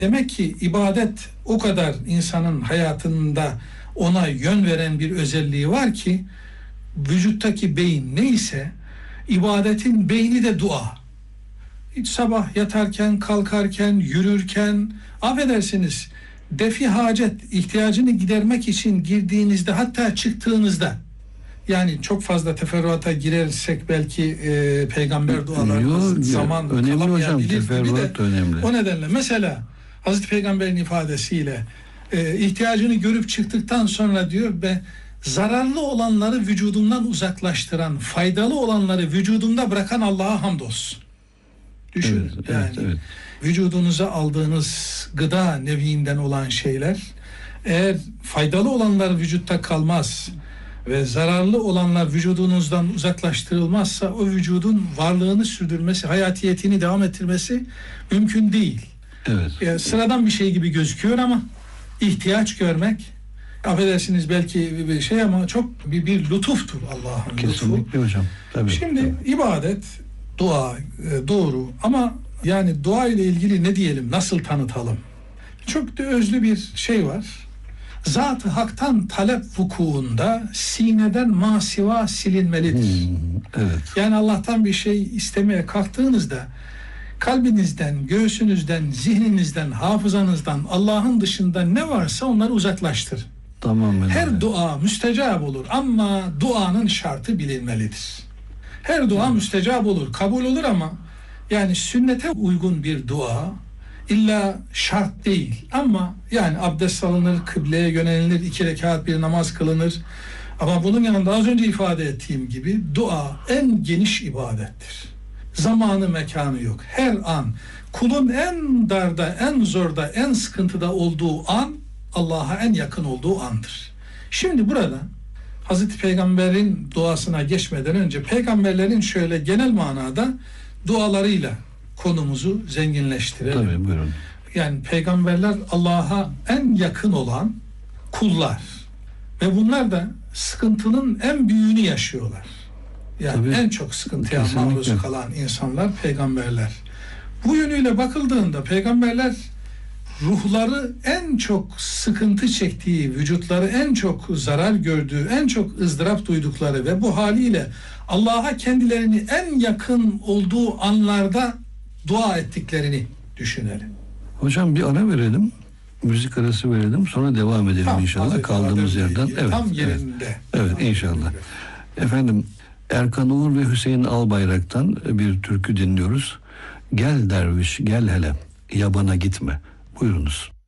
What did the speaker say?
Demek ki ibadet o kadar insanın hayatında ona yön veren bir özelliği var ki vücuttaki beyin neyse ibadetin beyni de dua. Hiç sabah yatarken, kalkarken, yürürken, affedersiniz, defi hacet ihtiyacını gidermek için girdiğinizde, hatta çıktığınızda, yani çok fazla teferruata girersek belki peygamber dualarımız zaman kalamayabilir gibi de önemli. O nedenle mesela Hazreti Peygamber'in ifadesiyle ihtiyacını görüp çıktıktan sonra diyor ve zararlı olanları vücudumdan uzaklaştıran, faydalı olanları vücudumda bırakan Allah'a hamdolsun. Düşünün evet. Vücudunuza aldığınız gıda neviinden olan şeyler eğer faydalı olanlar vücutta kalmaz ve zararlı olanlar vücudunuzdan uzaklaştırılmazsa o vücudun varlığını sürdürmesi, hayatiyetini devam ettirmesi mümkün değil. Evet. Sıradan bir şey gibi gözüküyor ama ihtiyaç görmek, affedersiniz belki bir şey ama çok bir lütuftur Allah'ın lütfu. Kesinlikle hocam. Tabii. Şimdi ibadet, dua doğru ama yani dua ile ilgili ne diyelim, nasıl tanıtalım? Çok da özlü bir şey var. Zat-ı Hak'tan talep vukuunda sineden masiva silinmelidir. Evet. Yani Allah'tan bir şey istemeye kalktığınızda kalbinizden, göğsünüzden, zihninizden, hafızanızdan Allah'ın dışında ne varsa onları uzaklaştır. Tamamen. Her dua müstecab olur ama duanın şartı bilinmelidir. Her dua müstecab olur, kabul olur ama yani sünnete uygun bir dua illa şart değil. Ama yani abdest alınır, kıbleye yönelilir, 2 rekat bir namaz kılınır. Ama bunun yanında az önce ifade ettiğim gibi dua en geniş ibadettir. Zamanı mekanı yok. Her an kulun en darda, en zorda, en sıkıntıda olduğu an Allah'a en yakın olduğu andır. Şimdi burada Hazreti Peygamber'in duasına geçmeden önce peygamberlerin şöyle genel manada dualarıyla konumuzu zenginleştirelim. Tabii, buyurun. Yani peygamberler Allah'a en yakın olan kullar ve bunlar da sıkıntının en büyüğünü yaşıyorlar. Yani tabii, en çok sıkıntıya maruz kalan insanlar peygamberler. Bu yönüyle bakıldığında peygamberler ruhları en çok sıkıntı çektiği, vücutları en çok zarar gördüğü, en çok ızdırap duydukları ve bu haliyle Allah'a kendilerini en yakın olduğu anlarda dua ettiklerini düşünelim. Hocam bir ara verelim. Müzik arası verelim. Sonra devam edelim inşallah kaldığımız yerden. Evet, tam yerinde. Evet inşallah. Efendim Erkan Uğur ve Hüseyin Albayrak'tan bir türkü dinliyoruz. Gel derviş gel hele yabana gitme. Buyurunuz.